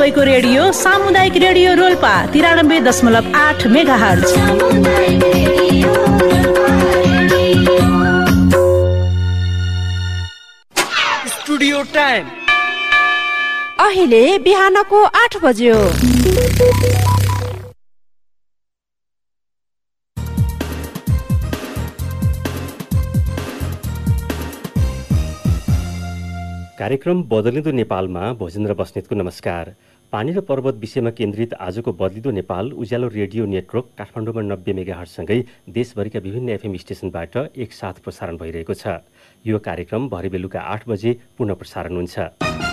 सबैको रेडियो सामुदायिक radio Rolpa 93.8 megahertz. Studio time अहिले बिहानको 8 बज्यो। कार्यक्रम बदलिँदो नेपालमा भोजेन्द्र बस्नेतको नमस्कार। पानी र पर्वत विषयमा केन्द्रित आजको बदलिँदो नेपाल उज्यालो रेडियो नेटवर्क काठमाडौँमा 90 मेगाहर्जसँगै देशभरिका विभिन्न एफएम स्टेसनबाट एकसाथ प्रसारण भइरहेको छ। यो कार्यक्रम भरे बेलुका 8 बजे पुनः प्रसारण हुन्छ।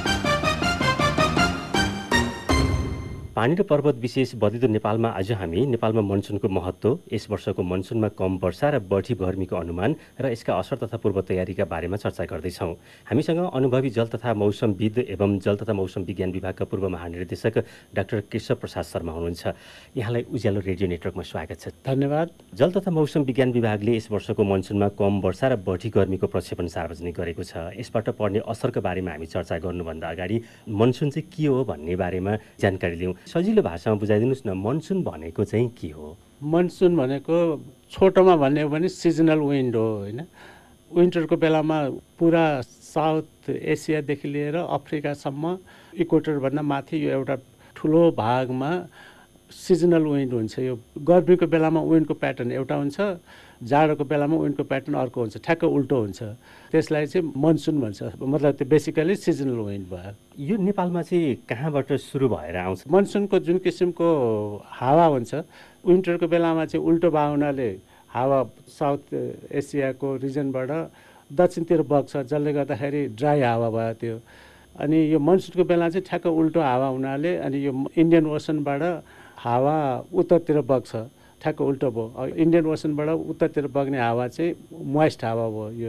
पानी र पर्वत विशेष बदलिँदो नेपालमा आज हामी नेपालमा मनसुनको महत्त्व, यस वर्षको मनसुनमा कम वर्षा र बढी गर्मीको अनुमान र यसका असर तथा पूर्व तयारीका बारेमा चर्चा गर्दैछौँ। हामीसँग अनुभवी जल तथा मौसमविद एवं जल तथा मौसम विज्ञान विभागका पूर्व महानिर्देशक डाक्टर केशव प्रसाद शर्मा हुनुहुन्छ। यहाँलाई उज्यालो रेडियो नेटवर्कमा स्वागत छ। धन्यवाद। जल तथा मौसम विज्ञान विभागले यस वर्षको मनसुनमा कम वर्षा र बढी गर्मीको प्रक्षेपण सार्वजनिक गरेको छ। यसबाट पर्ने असरको बारेमा हामी चर्चा गर्नुभन्दा अगाडि मनसुन चाहिँ के हो भन्ने बारेमा जानकारी लिउँ। सजिलो भाषामा बुझाइदिनुहोस् न, मनसुन भनेको चाहिँ के हो? मनसुन भनेको छोटोमा भन्ने हो भने सिजनल विन्ड हो, होइन? विन्टरको बेलामा पुरा साउथ एसियादेखि लिएर अफ्रिकासम्म इक्वेटरभन्दा माथि यो एउटा ठुलो भागमा सिजनल विन्ड हुन्छ। यो गर्मीको बेलामा विन्डको प्याटर्न एउटा हुन्छ, जाडोको बेलामा विन्डको प्याटर्न अर्को हुन्छ, ठ्याक्क उल्टो हुन्छ। त्यसलाई चाहिँ मनसुन भन्छ। मतलब त्यो बेसिकली सिजनल विन्ड भयो। यो नेपालमा चाहिँ कहाँबाट सुरु भएर आउँछ? मनसुनको जुन किसिमको हावा हुन्छ, विन्टरको बेलामा चाहिँ उल्टो भए हुनाले हावा साउथ एसियाको रिजनबाट दक्षिणतिर बग्छ, जसले गर्दाखेरि ड्राई हावा भयो त्यो। अनि यो मनसुनको बेला चाहिँ ठ्याक्क उल्टो हावा हुनाले अनि यो इन्डियन ओसनबाट हावा उत्तरतिर बग्छ, ठ्याक्क उल्टो भयो। इन्डियन ओसनबाट उत्तरतिर बग्ने हावा चाहिँ मोइस्ट हावा भयो, यो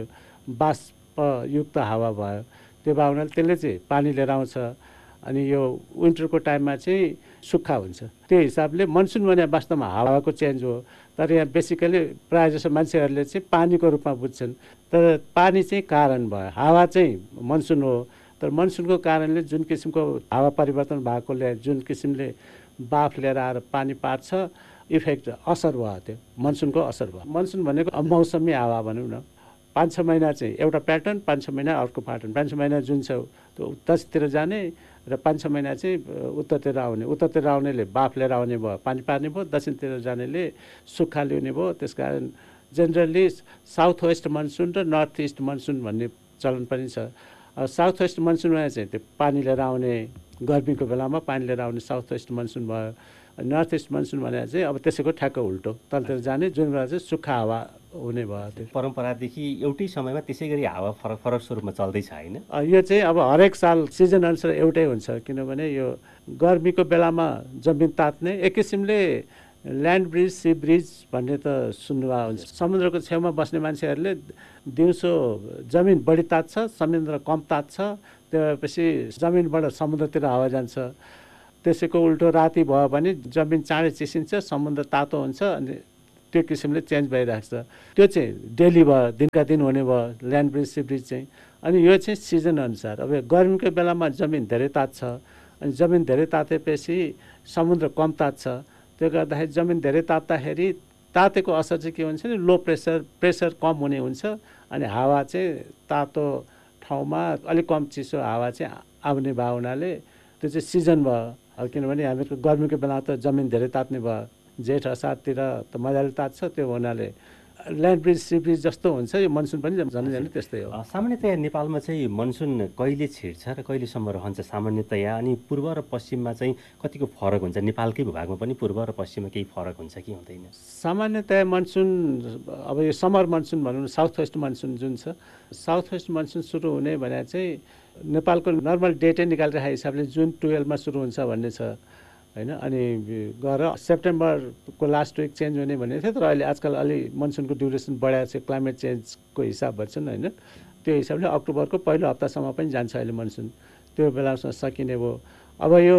बाष्पयुक्त हावा भयो। त्यो भयो हुनाले त्यसले चाहिँ पानी लिएर आउँछ। अनि यो विन्टरको टाइममा चाहिँ सुक्खा हुन्छ। त्यो हिसाबले मनसुन भने वास्तवमा हावाको चेन्ज हो, तर यहाँ बेसिकली प्रायः जसो मान्छेहरूले चाहिँ पानीको रूपमा बुझ्छन्। तर पानी चाहिँ कारण भयो, हावा चाहिँ मनसुन हो। तर मनसुनको कारणले जुन किसिमको हावा परिवर्तन भएकोले जुन किसिमले बाफ लिएर आएर पानी पार्छ, इफेक्ट असर भयो, त्यो मनसुनको असर भयो। मनसुन भनेको मौसमी हावा भनौँ न। 5-6 महिना चाहिँ एउटा प्याटर्न, 5-6 महिना अर्को प्याटर्न। 5-6 महिना जुन छ त्यो दक्षिणतिर जाने र 5-6 महिना चाहिँ उत्तरतिर आउने। उत्तरतिर आउनेले बाफ लिएर आउने भयो, पानी पार्ने भयो। दक्षिणतिर जानेले सुक्खा ल्याउने भयो। त्यसकारण जेनरली साउथ वेस्ट मनसुन र नर्थ इस्ट मनसुन भन्ने चलन पनि छ। साउथ वेस्ट मनसुनमा चाहिँ त्यो पानी लिएर आउने, गर्मीको बेलामा पानी लिएर आउने साउथ वेस्ट मनसुन भयो। नर्थ इस्ट मनसुन भने चाहिँ अब त्यसैको ठ्याक्क उल्टो तलतिर जाने, जुन बेला चाहिँ सुक्खा हावा हुने भयो। त्यो परम्परादेखि एउटै समयमा त्यसै गरी हावा फरक फरक स्वरूपमा चल्दैछ, होइन? यो चाहिँ अब हरेक साल सिजन अनुसार एउटै हुन्छ। किनभने यो गर्मीको बेलामा जमिन तात्ने, एक किसिमले ल्यान्ड ब्रिज सी ब्रिज भन्ने त सुन्नुभएको हुन्छ। समुद्रको छेउमा बस्ने मान्छेहरूले दिउँसो जमिन बढी तात्छ, समुद्र कम तात्छ। त्यो भएपछि जमिनबाट समुद्रतिर हावा जान्छ। त्यसैको उल्टो राति भयो भने जमिन चाँडै चिसिन्छ, समुद्र तातो हुन्छ। अनि त्यो किसिमले चेन्ज भइरहेको छ। त्यो चाहिँ डेली भयो, दिनका दिन हुने भयो ल्यान्ड ब्रिज सी ब्रिज चाहिँ। अनि यो चाहिँ सिजन अनुसार। अब गर्मीको बेलामा जमिन धेरै तात्छ, अनि जमिन धेरै तातेपछि समुद्र कम तात्छ। त्यो गर्दाखेरि जमिन धेरै तात्दाखेरि तातेको असर चाहिँ के हुन्छ भने लो प्रेसर कम हुने हुन्छ। अनि हावा चाहिँ तातो ठाउँमा अलिक कम चिसो हावा चाहिँ आउने भयो हुनाले त्यो चाहिँ सिजन भयो। अब किनभने हामीहरूको गर्मीको बेला त जमिन धेरै तात्ने भयो, जेठ असारतिर त मजाले तात्छ। त्यो हुनाले ल्यान्ड ब्रिज सी ब्रिज जस्तो हुन्छ। यो मनसुन पनि झन् त्यस्तै हो। सामान्यतया नेपालमा चाहिँ मनसुन कहिले छिर्छ र कहिलेसम्म रहन्छ सामान्यतया? अनि पूर्व र पश्चिममा चाहिँ कतिको फरक हुन्छ? नेपालकै भूभागमा पनि पूर्व र पश्चिममा केही फरक हुन्छ कि हुँदैन? सामान्यतया मनसुन अब यो समर मनसुन भनौँ, साउथ वेस्ट मनसुन जुन छ, साउथ वेस्ट मनसुन सुरु हुने भने चाहिँ नेपालको नर्मल डेटै निकालिरहेको हिसाबले जुन 12 मा सुरु हुन्छ भन्ने छ, होइन? अनि गएर सेप्टेम्बरको लास्ट विक चेन्ज हुने भनेको थियो। तर अहिले आजकल अलि मनसुनको ड्युरेसन बढाएको छ, क्लाइमेट चेन्जको हिसाब भन्छन्, होइन? त्यो हिसाबले अक्टोबरको पहिलो हप्तासम्म पनि जान्छ अहिले मनसुन। त्यो बेलासम्म सकिने भयो। अब यो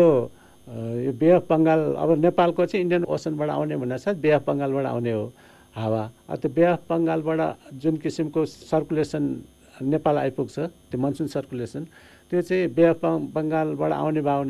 बे अफ बङ्गाल, अब नेपालको चाहिँ इन्डियन ओसनबाट आउने भन्नासाथ बे अफ बङ्गालबाट आउने हो हावा। त्यो बे अफ बङ्गालबाट जुन किसिमको सर्कुलेसन नेपाल आइपुग्छ, त्यो मनसुन सर्कुलेसन, त्यो चाहिँ बे अफ बङ्गालबाट आउने भावनाले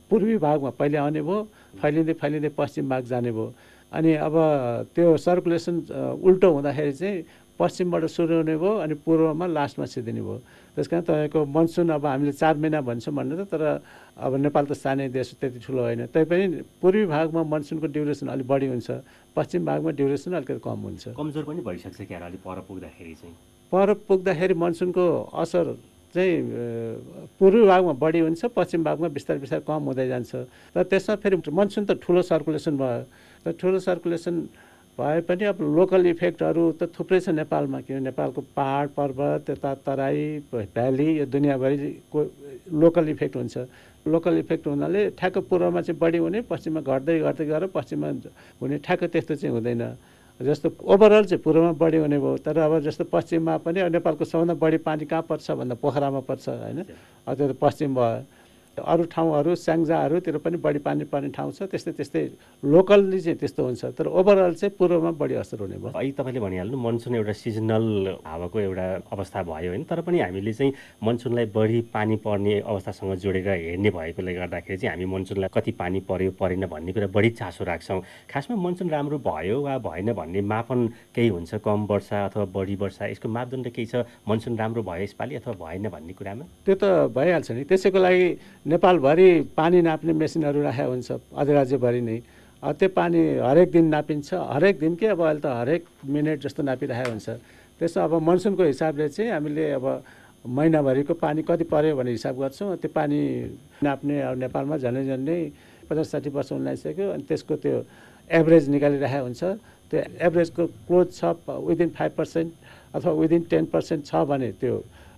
पूर्वी भागमा पहिले आउने भयो, फैलिँदै पश्चिम भाग जाने भयो। अनि अब त्यो सर्कुलेसन उल्टो हुँदाखेरि चाहिँ पश्चिमबाट सुरु हुने भयो अनि पूर्वमा लास्टमा सिद्धिने भयो। त्यस कारण तपाईँको मनसुन अब हामीले 4 महिना भन्छौँ भन्ने त, तर अब नेपाल त सानै देश त्यति ठुलो होइन, तैपनि पूर्वी भागमा मनसुनको ड्युरेसन अलिक बढी हुन्छ, पश्चिम भागमा ड्युरेसन अलिकति कम हुन्छ। कमजोर पनि भइसक्छ क्या अलिक पर पुग्दाखेरि चाहिँ? पर पुग्दाखेरि मनसुनको असर चाहिँ पूर्वी भागमा बढी हुन्छ, पश्चिम भागमा बिस्तारै कम हुँदै जान्छ। र त्यसमा फेरि मनसुन त ठुलो सर्कुलेसन भयो, र ठुलो सर्कुलेसन भए पनि अब लोकल इफेक्टहरू त थुप्रै छ नेपालमा, किनभने नेपालको पहाड पर्वत यता तराई भ्याली यो दुनियाँभरिको लोकल इफेक्ट हुन्छ। लोकल इफेक्ट हुनाले ठ्याक्क पूर्वमा चाहिँ बढी हुने, पश्चिममा घट्दै गएर पश्चिममा हुने, ठ्याक्क त्यस्तो चाहिँ हुँदैन। जस्तो ओभरअल चाहिँ पूर्वमा बढी हुने भयो, तर अब जस्तो पश्चिममा पनि नेपालको सबभन्दा बढी पानी कहाँ पर्छ भन्दा पोखरामा पर्छ होइन, त्यो त पश्चिम भयो। अरू ठाउँहरू स्याङ्जाहरूतिर पनि बढी पानी पर्ने ठाउँ छ, त्यस्तै लोकल्ली चाहिँ त्यस्तो हुन्छ, तर ओभरअल चाहिँ पूर्वमा बढी असर हुने भयो। अहिले तपाईँले भनिहाल्नु मनसुन एउटा सिजनल हावाको एउटा अवस्था भयो होइन, तर पनि हामीले चाहिँ मनसुनलाई बढी पानी पर्ने अवस्थासँग जोडेर हेर्ने भएकोले गर्दाखेरि चाहिँ हामी मनसुनलाई कति पानी पर्यो परेन भन्ने कुरा बढी चासो राख्छौँ। खासमा मनसुन राम्रो भयो वा भएन भन्ने मापन केही हुन्छ? कम वर्षा अथवा बढी वर्षा यसको मापदण्ड केही छ? मनसुन राम्रो भयो यसपालि अथवा भएन भन्ने कुरामा? त्यो त भइहाल्छ नि, त्यसैको लागि नेपालभरि पानी नाप्ने मेसिनहरू राखेको हुन्छ अधिराज्यभरि नै। त्यो पानी हरेक दिन नापिन्छ, हरेक दिन के अब अहिले त हरेक मिनट जस्तो नापिरहेको हुन्छ। त्यसो अब मनसुनको हिसाबले चाहिँ हामीले अब महिनाभरिको पानी कति पर्यो भन्ने हिसाब गर्छौँ। त्यो पानी नाप्ने अब नेपालमा झन्डै 50-60 वर्ष उन्नाइसक्यो, अनि त्यसको त्यो एभरेज निकालिरहेको हुन्छ। त्यो एभरेजको क्लोज छ विदिन 5% अथवा विदिन 10% छ भने त्यो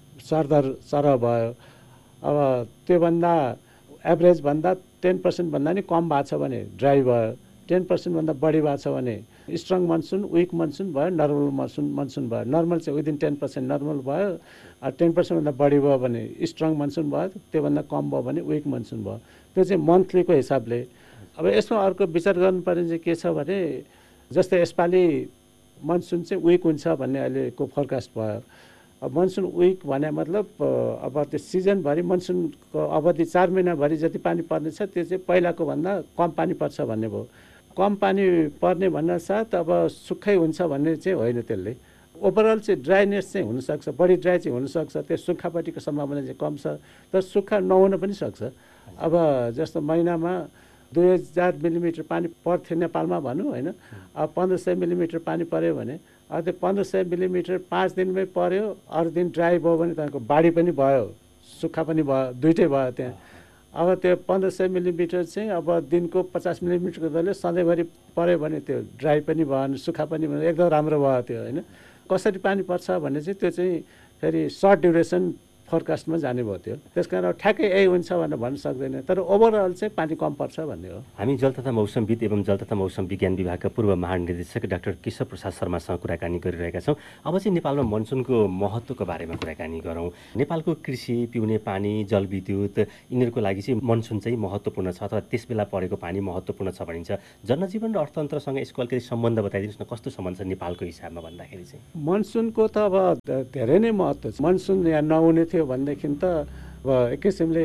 सरह भयो। अब त्योभन्दा एभरेजभन्दा 10% भन्दा नि कम भएको छ भने ड्राई भयो, 10% भन्दा बढी भएको छ भने स्ट्रङ मनसुन, विक मनसुन भयो, नर्मल मनसुन भयो। नर्मल चाहिँ विदिन 10% नर्मल भयो, 10% भन्दा बढी भयो भने स्ट्रङ मनसुन भयो, त्योभन्दा कम भयो भने विक मनसुन भयो। त्यो चाहिँ मन्थलीको हिसाबले। अब यसमा अर्को विचार गर्नुपर्ने चाहिँ के छ भने जस्तै यसपालि मनसुन चाहिँ विक हुन्छ भन्ने अहिलेको फोरकास्ट भयो। अब मनसुन विक भने मतलब अब त्यो सिजनभरि मनसुनको अवधि 4 महिनाभरि जति पानी पर्ने छ त्यो चाहिँ पहिलाको भन्दा कम पानी पर्छ भन्ने भयो। कम पानी पर्ने भन्नासाथ अब सुक्खै हुन्छ भन्ने चाहिँ होइन। त्यसले ओभरअल चाहिँ ड्राइनेस चाहिँ हुनसक्छ, बढी ड्राई चाहिँ हुनसक्छ, त्यो सुक्खापट्टिको सम्भावना चाहिँ कम छ, तर सुक्खा नहुन पनि सक्छ। अब जस्तो महिनामा 2000 मिलिमिटर पानी पर्थ्यो नेपालमा भनौँ होइन, अब 1500 मिलिमिटर पानी पर्यो भने त्यो 1500 मिलिमिटर 5 दिनमै पर्यो, अरू दिन ड्राई भयो भने तपाईँको बाढी पनि भयो, सुक्खा पनि भयो, दुइटै भयो त्यहाँ। अब त्यो 1500 मिलिमिटर चाहिँ अब दिनको 50 मिलिमिटरको दरले सधैँभरि पर्यो भने त्यो ड्राई पनि भयो, सुक्खा पनि भयो, एकदम राम्रो भयो त्यो होइन। कसरी पानी पर्छ भन्ने चाहिँ त्यो चाहिँ फेरि सर्ट ड्युरेसन फोरकास्टमा जाने भयो त्यो। त्यस कारण ठ्याक्कै यही हुन्छ भनेर भन्न सक्दैन, तर ओभरअल चाहिँ पानी कम पर्छ भन्ने हो। हामी जल तथा मौसमविद एवं जल तथा मौसम विज्ञान विभागका पूर्व महानिर्देशक डाक्टर केशव प्रसाद शर्मासँग कुराकानी गरिरहेका छौँ। अब चाहिँ नेपालमा मनसुनको महत्त्वको बारेमा कुराकानी गरौँ। नेपालको कृषि, पिउने पानी, जलविद्युत यिनीहरूको लागि चाहिँ मनसुन चाहिँ महत्त्वपूर्ण छ अथवा त्यस बेला परेको पानी महत्त्वपूर्ण छ भनिन्छ। जनजीवन र अर्थतन्त्रसँग यसको अलिकति सम्बन्ध बताइदिनुहोस् न, कस्तो सम्बन्ध छ नेपालको हिसाबमा भन्दाखेरि चाहिँ? मनसुनको त अब धेरै नै महत्त्व छ। मनसुन यहाँ नहुने थियो भनेदेखि त अब एक किसिमले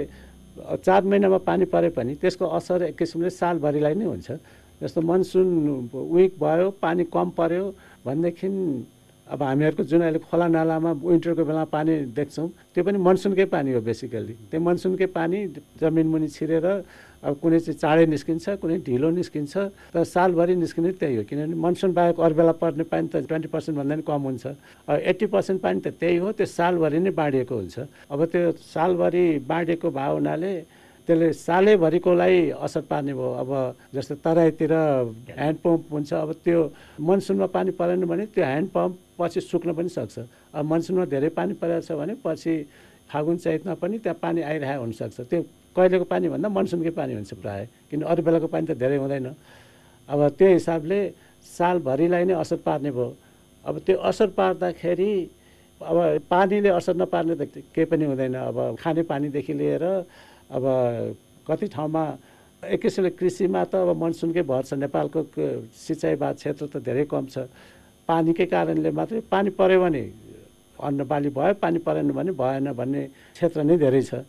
4 महिनामा पानी परे पनि त्यसको असर एक किसिमले सालभरिलाई नै हुन्छ। जस्तो मनसुन विक भयो, पानी कम पर्यो भनेदेखि अब हामीहरूको जुन अहिले खोला नालामा विन्टरको बेलामा पानी देख्छौँ त्यो पनि मनसुनकै पानी हो बेसिकल्ली। त्यो मनसुनकै पानी जमिन मुनि छिरेर अब कुनै चाहिँ चाँडै निस्किन्छ, कुनै ढिलो निस्किन्छ, तर सालभरि निस्किने त्यही हो। किनभने मनसुन बाहेक अरू बेला पर्ने पानी त 20% भन्दा पनि कम हुन्छ। 80% पानी त त्यही हो, त्यो सालभरि नै बाँडिएको हुन्छ। अब त्यो सालभरि बाँडिएको भयो हुनाले त्यसले सालैभरिकोलाई असर पार्ने भयो। अब जस्तो तराईतिर ह्यान्डपम्प हुन्छ, अब त्यो मनसुनमा पानी परेन भने त्यो ह्यान्डपम्प पछि सुक्न पनि सक्छ। अब मनसुनमा धेरै पानी परेको छ भने पछि फागुन चैतमा पनि त्यहाँ पानी आइरहेको हुनसक्छ। त्यो कहिलेको पानी भन्दा मनसुनकै पानी हुन्छ प्रायः, किन अरू बेलाको पानी त धेरै हुँदैन। अब त्यो हिसाबले सालभरिलाई नै असर पार्ने भयो। अब त्यो असर पार्दाखेरि अब पानीले असर नपार्ने त केही पनि हुँदैन। अब खाने पानीदेखि लिएर अब कति ठाउँमा एक किसिमले कृषिमा त अब मनसुनकै भर छ। नेपालको सिँचाइवाद क्षेत्र त धेरै कम छ। पानीकै कारणले मात्रै पानी पर्यो भने अन्न बाली भयो, पानी परेन भने भएन भन्ने क्षेत्र नै धेरै छ।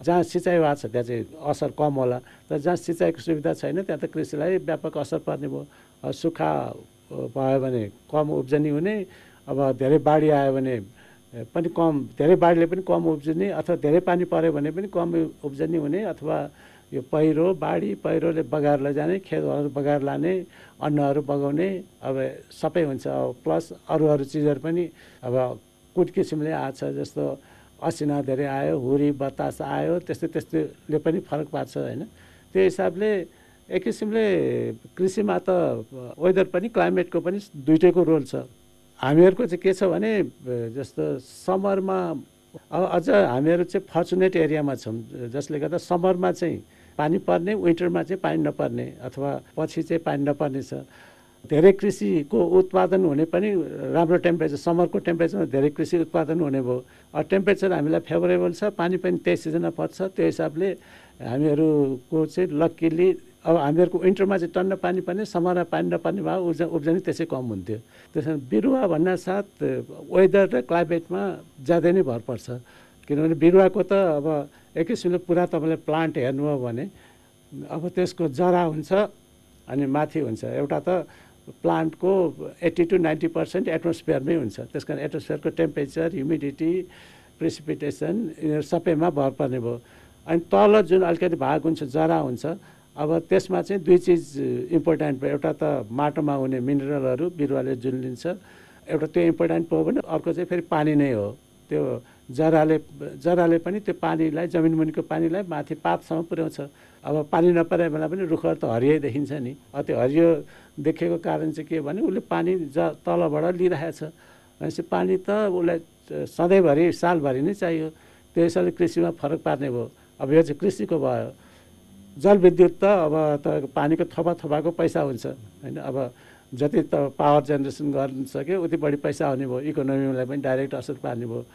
जहाँ सिँचाइ भएको छ त्यहाँ चाहिँ असर कम होला, तर जहाँ सिँचाइको सुविधा छैन त्यहाँ त कृषिलाई व्यापक असर पर्ने भयो। सुक्खा भयो भने कम उब्जनी हुने, अब धेरै बाढी आयो भने पनि कम, धेरै बाढीले पनि कम उब्जनी, अथवा धेरै पानी पऱ्यो भने पनि कम उब्जनी हुने, अथवा यो पहिरोले बगाएर लैजाने, खेतहरू बगाएर लाने, अन्नहरू बगाउने, अब सबै हुन्छ। प्लस अरू चिजहरू पनि अब कुन किसिमले आएको छ, जस्तो असिना धेरै आयो, हुरी बतास आयो, त्यस्तोले पनि फरक पार्छ होइन। त्यो हिसाबले एक किसिमले कृषिमा त वेदर पनि क्लाइमेटको पनि दुइटैको रोल छ। हामीहरूको चाहिँ के छ भने जस्तो समरमा अब अझ हामीहरू चाहिँ फर्चुनेट एरियामा छौँ, जसले गर्दा समरमा चाहिँ पानी पर्ने, विन्टरमा चाहिँ पानी नपर्ने, अथवा पछि चाहिँ पानी नपर्ने छ। धेरै कृषिको उत्पादन हुने पनि राम्रो टेम्परेचर, समरको टेम्परेचरमा धेरै कृषि उत्पादन हुने भयो। टेम्परेचर हामीलाई फेभरेबल छ, पानी पनि त्यही सिजनमा पर्छ। त्यो हिसाबले हामीहरूको चाहिँ लक्किली अब हामीहरूको विन्टरमा चाहिँ टन्न पानी पर्ने, समरमा पानी नपर्ने भए उब्जनी त्यसै कम हुन्थ्यो। त्यसमा बिरुवा भन्नासाथ वेदर र क्लाइमेटमा ज्यादै नै भर पर्छ, किनभने बिरुवाको त अब एक किसिमले पुरा तपाईँले प्लान्ट हेर्नुभयो भने अब त्यसको जरा हुन्छ अनि माथि हुन्छ। एउटा त प्लान्टको 80 to 90% एटमोस्फियरमै हुन्छ, त्यस कारण एटमोस्फियरको टेम्परेचर, ह्युमिडिटी, प्रेसिपिटेसन यिनीहरू सबैमा भर पर्ने भयो। अनि तल जुन अलिकति भाग हुन्छ, जरा हुन्छ, अब त्यसमा चाहिँ दुई चिज इम्पोर्टेन्ट भयो। एउटा त माटोमा हुने मिनरलहरू बिरुवाले जुन लिन्छ, एउटा त्यो इम्पोर्टेन्ट भयो भने अर्को चाहिँ फेरि पानी नै हो। त्यो जराले पनि त्यो पानीलाई, जमिन मुनिको पानीलाई माथि पातसम्म पुर्याउँछ। अब पानी नपरे बेला पनि रुखहरू त हरियै देखिन्छ नि, त्यो हरियो देखेको कारण चाहिँ के भने उसले पानी तलबाट लिइरहेको छ। भनेपछि पानी त उसलाई सधैँभरि सालभरि नै चाहियो। त्यो हिसाबले कृषिमा फरक पार्ने भयो। अब यो चाहिँ कृषिको भयो। जलविद्युत त अब त पानीको थोपाको पैसा हुन्छ होइन। अब जति त पावर जेनेरेसन गर्न सक्यो उति बढी पैसा आउने भयो, इकोनोमीलाई पनि डाइरेक्ट असर पार्ने भयो।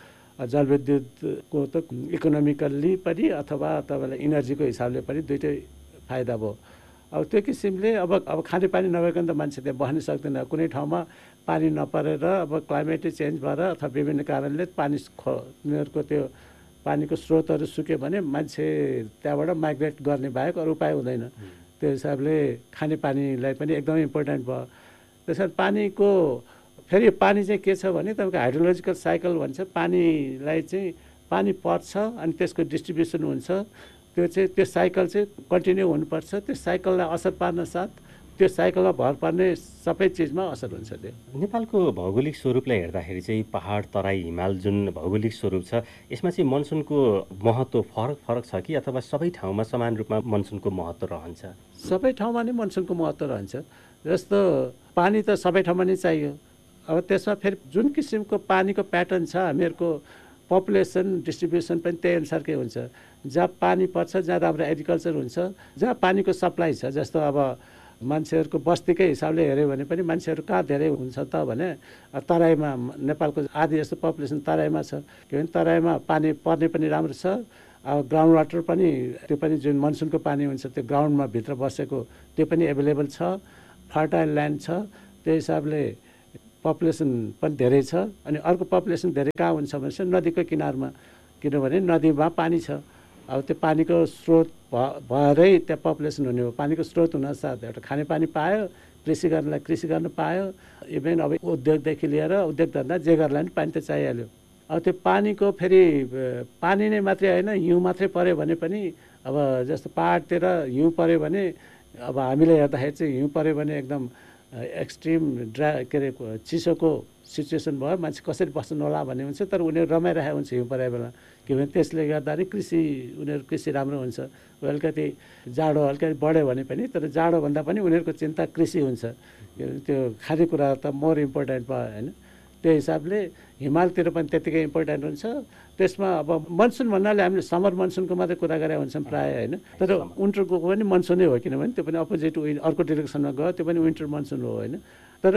जलविद्युतको त इकोनोमिकल्ली पनि अथवा तपाईँलाई इनर्जीको हिसाबले पनि दुइटै फाइदा भयो। अब त्यो किसिमले अब खानेपानी नभइकन त मान्छे त्यहाँ बस्न सक्दैन। कुनै ठाउँमा पानी नपरेर अब क्लाइमेटै चेन्ज भएर अथवा विभिन्न कारणले उनीहरूको त्यो पानीको स्रोतहरू सुक्यो भने मान्छे त्यहाँबाट माइग्रेट गर्ने बाहेक अरू उपाय हुँदैन। त्यो हिसाबले खानेपानीलाई पनि एकदमै इम्पोर्टेन्ट भयो। त्यसरी पानीको फेरि पानी चाहिँ के छ भने तपाईँको हाइड्रोलोजिकल साइकल भन्छ। पानीलाई चाहिँ पानी पर्छ अनि त्यसको डिस्ट्रिब्युसन हुन्छ, त्यो साइकल चाहिँ कन्टिन्यू हुनुपर्छ। त्यो साइकललाई असर पार्न साथ त्यो साइकलमा भर पर्ने सबै चिजमा असर हुन्छ। त्यो नेपालको भौगोलिक स्वरूपलाई हेर्दाखेरि चाहिँ पहाड, तराई, हिमाल जुन भौगोलिक स्वरूप छ, यसमा चाहिँ मनसुनको महत्त्व फरक छ कि अथवा सबै ठाउँमा समान रूपमा मनसुनको महत्त्व रहन्छ? सबै ठाउँमा नै मनसुनको महत्त्व रहन्छ। जस्तो पानी त सबै ठाउँमा नै चाहियो। अब त्यसमा फेरि जुन किसिमको पानीको प्याटर्न छ, हामीहरूको पपुलेसन डिस्ट्रिब्युसन पनि त्यही अनुसारकै हुन्छ। जहाँ पानी पर्छ, जहाँ राम्रो एग्रिकल्चर हुन्छ, जहाँ पानीको सप्लाई छ, जस्तो अब मान्छेहरूको बस्तीकै हिसाबले हेऱ्यो भने पनि मान्छेहरू कहाँ धेरै हुन्छ त भने तराईमा, नेपालको आधी जस्तो पपुलेसन तराईमा छ। किनभने तराईमा पानी पर्ने पनि राम्रो छ। अब ग्राउन्ड वाटर पनि, त्यो पनि जुन मनसुनको पानी हुन्छ त्यो ग्राउन्डमा भित्र बसेको त्यो पनि एभाइलेबल छ। फर्टाइल ल्यान्ड छ, त्यो हिसाबले पपुलेसन पनि धेरै छ। अनि अर्को पपुलेसन धेरै कहाँ हुन्छ भने चाहिँ नदीको किनारमा, किनभने नदीमा पानी छ। अब त्यो पानीको स्रोत भएरै त्यहाँ पपुलेसन हुने हो। पानीको स्रोत हुनसाथ एउटा खानेपानी पायो, कृषि गर्नलाई कृषि गर्न पायो, इभेन अब उद्योगदेखि लिएर उद्योग धन्दा जे गर्नलाई पनि पानी त चाहिहाल्यो। अब त्यो पानीको फेरि पानी नै मात्रै होइन, हिउँ मात्रै पऱ्यो भने पनि, अब जस्तो पाहाडतिर हिउँ पऱ्यो भने, अब हामीले हेर्दाखेरि चाहिँ हिउँ पऱ्यो भने एकदम एक्सट्रिम के अरे चिसोको सिचुएसन भयो, मान्छे कसरी बस्नु होला भन्ने हुन्छ। तर उनीहरू रमाइरहेको हुन्छ हिउँ परेको बेला, किनभने त्यसले गर्दाखेरि उनीहरू कृषि राम्रो हुन्छ। अलिकति जाडो अलिकति बढ्यो भने पनि, तर जाडोभन्दा पनि उनीहरूको चिन्ता कृषि हुन्छ। त्यो खानेकुरा त मोर इम्पोर्टेन्ट भयो होइन। त्यो हिसाबले हिमालतिर पनि त्यत्तिकै इम्पोर्टेन्ट हुन्छ। त्यसमा अब मनसुन भन्नाले हामीले समर मनसुनको मात्रै कुरा गरेका हुन्छौँ प्रायः होइन, तर विन्टरको पनि मनसुनै हो, किनभने त्यो पनि अपोजिट अर्को डिरेक्सनमा गयो, त्यो पनि विन्टर मनसुन हो होइन। तर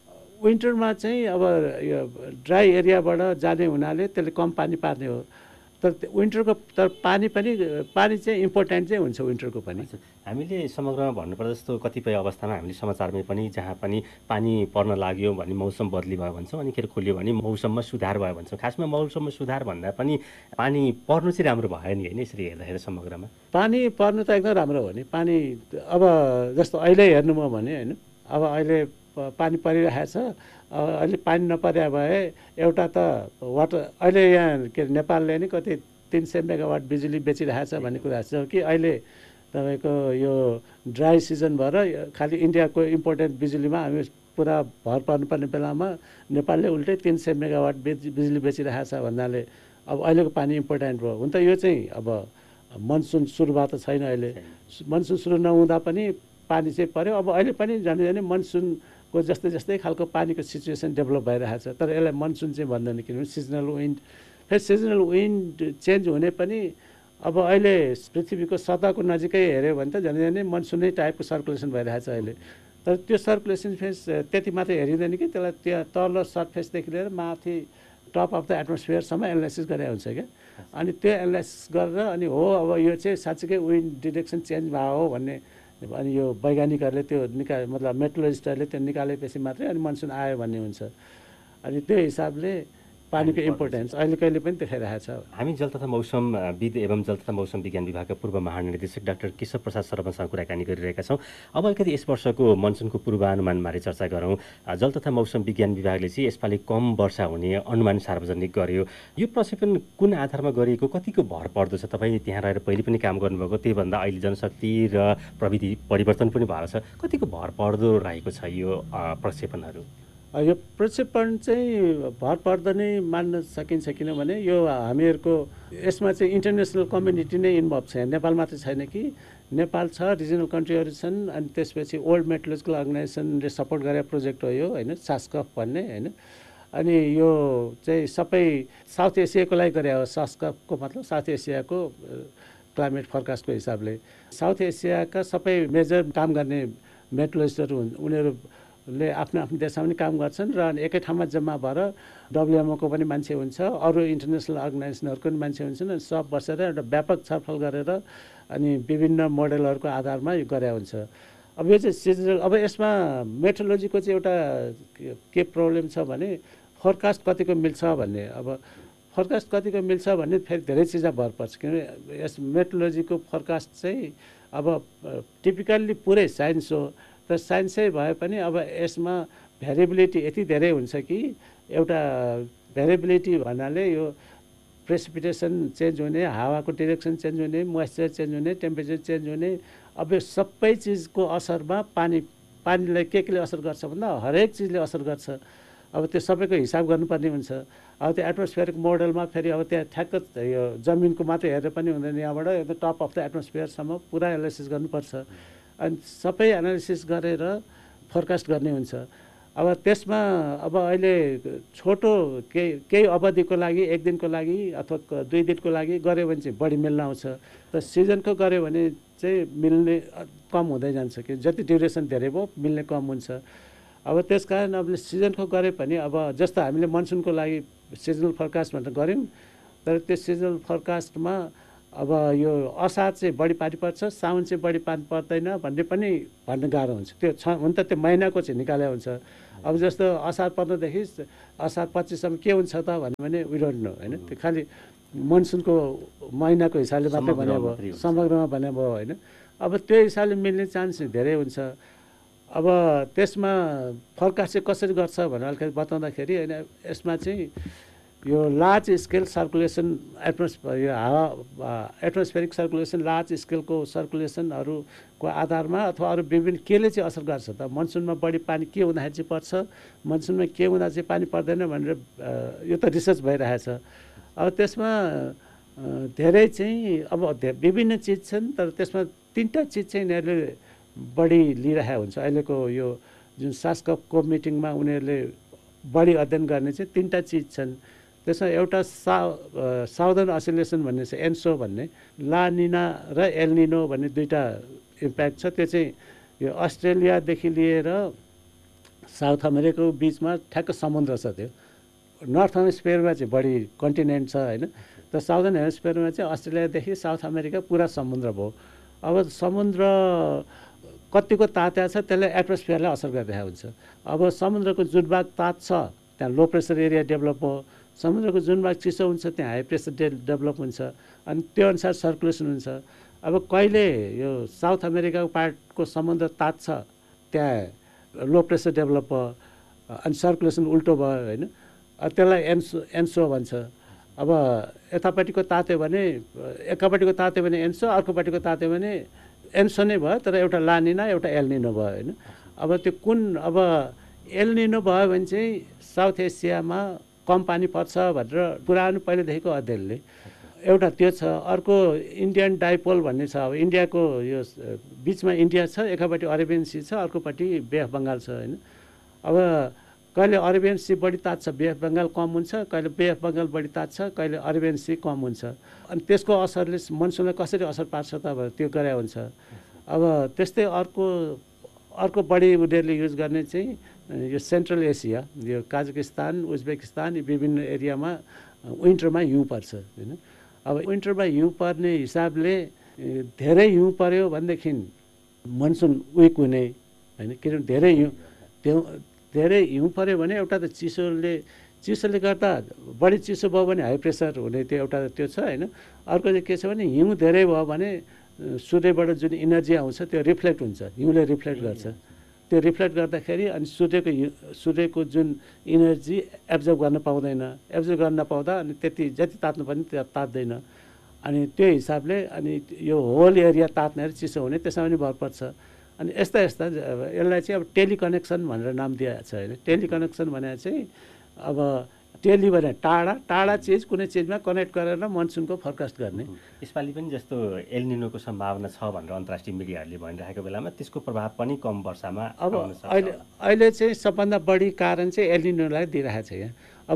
विन्टरमा चाहिँ अब यो ड्राई एरियाबाट जाने हुनाले त्यसले कम पानी पार्ने हो। तर विन्टरको तर पानी चाहिँ इम्पोर्टेन्ट चाहिँ हुन्छ विन्टरको पनि। हामीले समग्रमा भन्नुपर्दा जस्तो कतिपय अवस्थामा हामीले समाचारमै पनि जहाँ पनि पानी पर्न लाग्यो भने मौसम बदली भयो भन्छौँ, अनिखेर खोल्यो भने मौसममा सुधार भयो भन्छौँ। खासमा मौसममा सुधार भन्दा पनि पानी पर्नु चाहिँ राम्रो भयो नि होइन, यसरी हेर्दाखेरि समग्रमा पानी पर्नु त एकदम राम्रो हो नि। पानी अब जस्तो अहिले हेर्नुभयो भने होइन, अब अहिले पानी परिरहेको छ। अहिले पानी नपरे भए एउटा त वाटर अहिले यहाँ के अरे नेपालले नि कति 300 मेगावाट बिजुली बेचिरहेको छ भन्ने कुरा छ कि अहिले तपाईँको यो ड्राई सिजन भएर खालि इन्डियाको इम्पोर्टेन्ट बिजुलीमा हामी पुरा भर पर्नुपर्ने बेलामा नेपालले उल्टै 300 मेगावाट बिजुली बेचिरहेको छ भन्नाले अब अहिलेको पानी इम्पोर्टेन्ट भयो। हुन त यो चाहिँ अब मनसुन सुरु भएको त छैन, अहिले मनसुन सुरु नहुँदा पनि पानी चाहिँ पर्यो। अब अहिले पनि जाने मनसुनको जस्तै खालको पानीको सिचुएसन डेभलप भइरहेको छ। तर यसलाई मनसुन चाहिँ भन्दैन, किनभने सिजनल विन्ड, फेरि सिजनल विन्ड चेन्ज हुने पनि अब अहिले पृथ्वीको सतहको नजिकै हेऱ्यो भने त झन् मनसुनै टाइपको सर्कुलेसन भइरहेको छ अहिले। तर त्यो सर्कुलेसन फेस त्यति मात्रै हेरिँदैन कि त्यसलाई त्यहाँ तल्लो सर्फेसदेखि लिएर माथि टप अफ द एटमोस्फियरसम्म एनालाइसिस गरे हुन्छ क्या। अनि त्यो एनालाइसिस गरेर अनि हो अब यो चाहिँ साँच्चीकै विन्ड डिरेक्सन चेन्ज भयो हो भन्ने अनि यो वैज्ञानिकहरूले त्यो मतलब मेट्रोलोजिस्टहरूले त्यो निकालेपछि मात्रै अनि मनसुन आयो भन्ने हुन्छ। अनि त्यो हिसाबले पानीको इम्पोर्टेन्स अहिले कहिले पनि देखाइरहेको छ। हामी जल तथा मौसमविद एवं जल तथा मौसम विज्ञान विभागका पूर्व महानिर्देशक डाक्टर केशव प्रसाद शर्मासँग कुराकानी गरिरहेका छौँ। अब अलिकति यस वर्षको मनसुनको पूर्वानुमानबारे चर्चा गरौँ। जल तथा मौसम विज्ञान विभागले चाहिँ यसपालि कम वर्षा हुने अनुमान सार्वजनिक गर्यो। यो प्रक्षेपण कुन आधारमा गरिएको, कतिको भर पर्दछ? तपाईँ त्यहाँ रहेर पहिले पनि काम गर्नुभएको, त्यहीभन्दा अहिले जनशक्ति र प्रविधि परिवर्तन पनि भएको छ, कतिको भर पर्दो रहेको छ यो प्रक्षेपणहरू? यो प्रक्षेपण चाहिँ भर पर्दो नै मान्न सकिन्छ, किनभने यो हामीहरूको यसमा चाहिँ इन्टरनेसनल कम्युनिटी नै इन्भल्भ छ। नेपाल मात्रै छैन कि, नेपाल छ, रिजनल कन्ट्रीहरू छन्, अनि त्यसपछि वर्ल्ड मेट्रोलोजिकल अर्गनाइजेसनले सपोर्ट गरेको प्रोजेक्ट हो यो होइन, सास्कफ भन्ने होइन। अनि यो चाहिँ सबै साउथ एसियाको लागि गरे हो। सास्कफको मतलब साउथ एसियाको क्लाइमेट फोरकास्टको हिसाबले साउथ एसियाका सबै मेजर काम गर्ने मेट्रोलोजिस्टहरू उनीहरूले आफ्नो देशमा पनि काम गर्छन् र एकै ठाउँमा जम्मा भएर WMO को पनि मान्छे हुन्छ, अरू इन्टरनेसनल अर्गनाइजेसनहरूको पनि मान्छे हुन्छन्। अनि सब बसेर एउटा व्यापक छलफल गरेर अनि विभिन्न मोडेलहरूको आधारमा यो गरे हुन्छ। अब यो चाहिँ सिजनल, अब यसमा मेट्रोलोजीको चाहिँ एउटा के प्रब्लम छ भने फोरकास्ट कतिको मिल्छ भन्ने। अब फोरकास्ट कतिको मिल्छ भन्ने फेरि धेरै चिजमा भर पर्छ, किनभने यस मेट्रोलोजीको फोरकास्ट चाहिँ अब टिपिकल्ली पुरै साइन्स हो। तर साइन्सै भए पनि अब यसमा भ्यारिएबिलिटी यति धेरै हुन्छ कि एउटा भ्यारिएबिलिटी भन्नाले यो प्रेसिपिटेसन चेन्ज हुने, हावाको डिरेक्सन चेन्ज हुने, मोइस्चर चेन्ज हुने, टेम्परेचर चेन्ज हुने, अब यो सबै चिजको असरमा पानीलाई केले असर गर्छ भन्दा हरेक चिजले असर गर्छ। अब त्यो सबैको हिसाब गर्नुपर्ने हुन्छ। अब त्यो एटमोस्फियरिक मोडलमा फेरि अब त्यहाँ ठ्याक्क यो जमिनको मात्रै हेरेर पनि हुँदैन, यहाँबाट एकदम टप अफ द एटमोस्फियरसम्म पुरा एनालाइसिस गर्नुपर्छ। अनि सबै एनालिसिस गरेर फोरकास्ट गर्ने हुन्छ। अब त्यसमा अब अहिले छोटो केही अवधिको लागि, एक दिनको लागि अथवा 2 दिनको लागि गऱ्यो भने चाहिँ बढी मिल्न आउँछ। र सिजनको गऱ्यो भने चाहिँ मिल्ने कम हुँदै जान्छ, कि जति ड्युरेसन धेरै भयो मिल्ने कम हुन्छ। अब त्यस कारण अब सिजनको गरे पनि अब जस्तो हामीले मनसुनको लागि सिजनल फोरकास्ट भनेर गऱ्यौँ, तर त्यो सिजनल फोरकास्टमा अब यो असार चाहिँ बढी पानी पर्छ, साउन चाहिँ बढी पानी पर्दैन भन्ने पनि भन्न गाह्रो हुन्छ। त्यो हुन त त्यो महिनाको चाहिँ निकाले हुन्छ। अब जस्तो असार 15देखि असार 25सम्म के हुन्छ त भन्यो भने वी डोन्ट नो होइन। त्यो खालि मनसुनको महिनाको हिसाबले मात्रै भने भयो, समग्रमा भने भयो होइन। अब त्यो हिसाबले मिल्ने चान्स धेरै हुन्छ। अब त्यसमा फोरकास्ट चाहिँ कसरी गर्छ भनेर अलिकति बताउँदाखेरि होइन, यसमा चाहिँ यो लार्ज स्केल सर्कुलेसन यो हावा एटमोस्फेरिक सर्कुलेसन, लार्ज स्केलको सर्कुलेसनहरूको आधारमा अथवा अरू विभिन्न केले चाहिँ असर गर्छ त। मनसुनमा बढी पानी के हुँदाखेरि चाहिँ पर्छ, मनसुनमा के हुँदा चाहिँ पानी पर्दैन भनेर यो त रिसर्च भइरहेछ। अब त्यसमा धेरै चाहिँ अब विभिन्न चिज छन्, तर त्यसमा 3टा चिज चाहिँ यिनीहरूले बढी लिइरहेको हुन्छ। अहिलेको यो जुन सास्कफको मिटिङमा उनीहरूले बढी अध्ययन गर्ने चाहिँ 3टा चिज छन्। त्यसमा एउटा साउदर्न असिलेसन भन्ने छ, एन्सो भन्ने, ला निना र एल निनो भन्ने 2टा इम्प्याक्ट छ। त्यो चाहिँ यो अस्ट्रेलियादेखि लिएर साउथ अमेरिकाको बिचमा ठ्याक्क समुद्र छ। त्यो नर्थ हेमिस्फियरमा चाहिँ बढी कन्टिनेन्ट छ होइन। त साउदर्न हेमिस्फियरमा चाहिँ अस्ट्रेलियादेखि साउथ अमेरिका पुरा समुद्र भयो। अब समुद्र कतिको तात्या छ त्यसले एटमोस्फियरलाई असर गरिरहेको हुन्छ। अब समुद्रको जुन भाग तात्छ त्यहाँ लो प्रेसर एरिया डेभलप भयो, समुद्रको जुन भाग चिसो हुन्छ त्यहाँ हाई प्रेसर डेभलप हुन्छ, अनि त्यो अनुसार सर्कुलेसन हुन्छ। अब कहिले यो साउथ अमेरिकाको पार्टको समुद्र तात्छ त्यहाँ लो प्रेसर डेभलप भयो अनि सर्कुलेसन उल्टो भयो होइन, त्यसलाई एन्सो भन्छ। अब यतापट्टिको तात्यो भने एकापट्टिको तात्यो भने एन्सो, अर्कोपट्टिको तात्यो भने एन्सो नै भयो, तर एउटा लानिना एउटा एलनिनो भयो होइन। अब त्यो कुन अब एलनिनो भयो भने चाहिँ साउथ एसियामा कम पानी पर्छ भनेर पुरानो पहिलेदेखिको अध्ययनले एउटा त्यो छ। अर्को इन्डियन डाइपोल भन्ने छ। अब इन्डियाको यो बिचमा इन्डिया छ, एकापट्टि अरेबियन सी छ, अर्कोपट्टि बे अफ बङ्गाल छ होइन। अब कहिले अरेबियन सी बढी तात्छ बे अफ बङ्गाल कम हुन्छ, कहिले बे अफ बङ्गाल बढी तात्छ कहिले अरेबियन सी कम हुन्छ, अनि त्यसको असरले मनसुनलाई कसरी असर पार्छ त अब त्यो गरे हुन्छ। अब त्यस्तै अर्को बढी उनीहरूले युज गर्ने चाहिँ यो सेन्ट्रल एसिया, यो काजाकिस्तान उज्बेकिस्तान विभिन्न एरियामा विन्टरमा हिउँ पर्छ होइन। अब विन्टरमा हिउँ पर्ने हिसाबले धेरै हिउँ पर्यो भनेदेखि मनसुन विक हुने होइन, किनभने धेरै हिउँ पर्यो भने एउटा त चिसोले गर्दा बढी चिसो भयो भने हाई प्रेसर हुने त्यो एउटा त्यो छ होइन। अर्को चाहिँ के छ भने हिउँ धेरै भयो भने सूर्यबाट जुन इनर्जी आउँछ त्यो रिफ्लेक्ट हुन्छ, हिउँले रिफ्लेक्ट गर्छ, त्यो रिफ्लेक्ट गर्दाखेरि अनि सूर्यको जुन इनर्जी एब्जर्भ गर्न पाउँदैन, एब्जर्भ गर्न नपाउँदा अनि जति तात्नु पर्ने त्यो तात्दैन, अनि त्यो हिसाबले अनि यो होल एरिया तात्ने चिसो हुने त्यसमा पनि भर पर्छ। अनि यस्ता यसलाई चाहिँ अब टेलिकनेक्सन भनेर नाम दिएको छ होइन। टेलिकनेक्सन भने चाहिँ अब टेली भने टाढा चिज कुनै चिजमा कनेक्ट गरेर मनसुनको फोरकास्ट गर्ने। यसपालि पनि जस्तो एलनिनोको सम्भावना छ भनेर अन्तर्राष्ट्रिय मिडियाहरूले भनिरहेको बेलामा त्यसको प्रभाव पनि कम वर्षामा अब अहिले चाहिँ सबभन्दा बढी कारण चाहिँ एलनिनोलाई दिइरहेको छ यहाँ। अब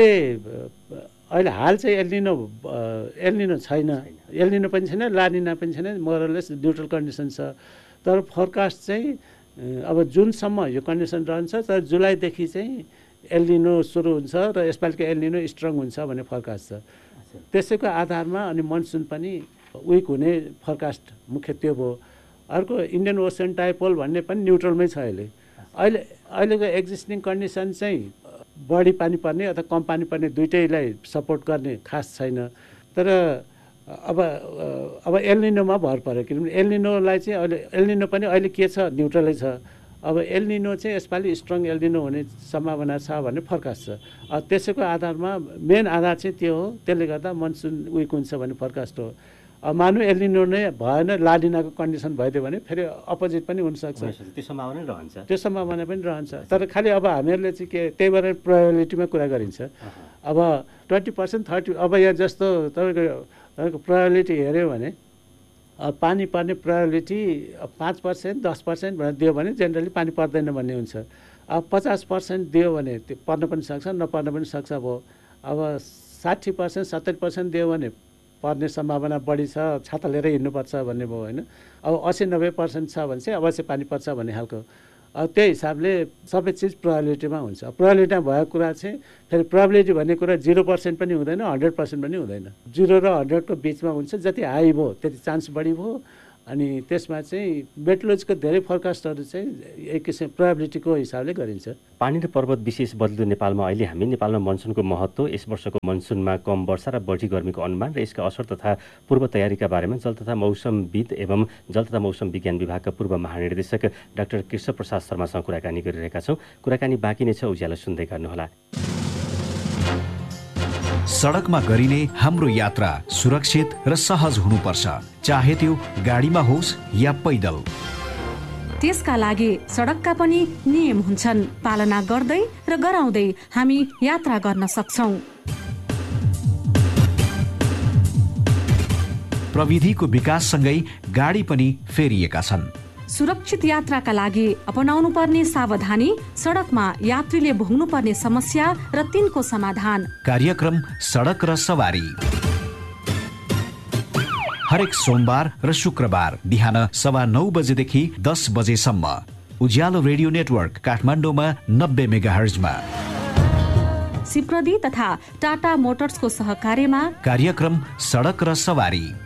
अहिले हाल चाहिँ एलनिनो छैन, एलनिनो पनि छैन, लानिना पनि छैन, मोरलेस न्युट्रल कन्डिसन छ। तर फोरकास्ट चाहिँ अब जुनसम्म यो कन्डिसन रहन्छ, तर जुलाईदेखि चाहिँ एलनिनो सुरु हुन्छ र यसपालिको एलनिनो स्ट्रङ हुन्छ भन्ने फोरकास्ट छ। त्यसैको आधारमा अनि मनसुन पनि विक हुने फोरकास्ट मुख्य त्यो भयो। अर्को इन्डियन ओसन डाइपोल भन्ने पनि न्युट्रलमै छ अहिलेको एक्जिस्टिङ कन्डिसन चाहिँ बढी पानी पर्ने अथवा कम पानी पर्ने दुइटैलाई सपोर्ट गर्ने खास छैन। तर अब एलनिनोमा भर पर्यो, किनभने एलनिनोलाई चाहिँ एलनिनो पनि अहिले के छ न्युट्रलै छ। अब एलनिनो चाहिँ यसपालि स्ट्रङ एलनिनो हुने सम्भावना छ भन्ने फोरकास्ट छ। त्यसैको आधारमा मेन आधार चाहिँ त्यो हो, त्यसले गर्दा मनसुन विक हुन्छ भन्ने फोरकास्ट हो। मानु एलनिनो नै भएन, लानिनाको कन्डिसन भइदियो भने फेरि अपोजिट पनि हुनसक्छ, त्यो सम्भावना पनि रहन्छ। तर खालि अब हामीहरूले चाहिँ के त्यही भएर प्रोबेबिलिटीमा कुरा गरिन्छ। अब 20% 30 अब यहाँ जस्तो तपाईँको प्रोबेबिलिटी हेऱ्यो भने पानी पर्ने प्रोबेबिलिटी 5% 10% भनेर दियो भने जेनरली पानी पर्दैन भन्ने हुन्छ। अब 50% दियो भने त्यो पर्न पनि सक्छ नपर्न पनि सक्छ भयो। अब 60% 70% दियो भने पर्ने सम्भावना बढी छ, छाता लिएर हिँड्नुपर्छ भन्ने भयो होइन। अब 80-90% छ भने चाहिँ अवश्य पानी पर्छ भन्ने खालको। अब त्यही हिसाबले सबै चिज प्रोबेबिलिटीमा हुन्छ। प्रोबेबिलिटीमा भएको कुरा चाहिँ फेरि प्रोबेबिलिटी भन्ने कुरा 0% पनि हुँदैन, 100% पनि हुँदैन, 0 र 100 को बिचमा हुन्छ। जति हाई भयो त्यति चान्स बढी भयो। अनि त्यसमा चाहिँ मेट्रोलोजीको धेरै फोरकास्टहरू चाहिँ एक किसिम प्रोबेबिलिटीको हिसाबले गरिन्छ। पानी र पर्वत विशेष बदलिँदो नेपालमा अहिले हामी नेपालमा मनसुनको महत्त्व, यस वर्षको मनसुनमा कम वर्षा र बढी गर्मीको अनुमान र यसका असर तथा पूर्व तयारीका बारेमा जल तथा मौसमविद एवं जल तथा मौसम विज्ञान विभागका पूर्व महानिर्देशक डाक्टर कृष्ण प्रसाद शर्मासँग कुराकानी गरिरहेका छौँ। कुराकानी बाँकी नै छ, उज्यालो सुन्दै गर्नुहोला। सडकमा गरिने हाम्रो यात्रा सुरक्षित र सहज हुनुपर्छ, चाहे त्यो गाडीमा होस् या पैदल। त्यसका लागि सडकका पनि नियम हुन्छन्, पालना गर्दै र गराउँदै हामी यात्रा गर्न सक्छौं। प्रविधिको विकाससँगै गाडी पनि फेरिएका छन्। सुरक्षित यात्राका लागि अपनाउनु पर्ने सावधानी, सडकमा यात्रीले भोग्नु पर्ने समस्या र तिनको समाधान। कार्यक्रम सडक र सवारी हरेक सोमबार र शुक्रबार बिहान 9:15 बजेदेखि 10 बजेसम्म उज्यालो रेडियो नेटवर्क काठमाडौँमा 90 मेगाहर्जमा। सिप्रदी तथा टाटा मोटर्सको सहकार्यमा कार्यक्रम सडक र सवारी।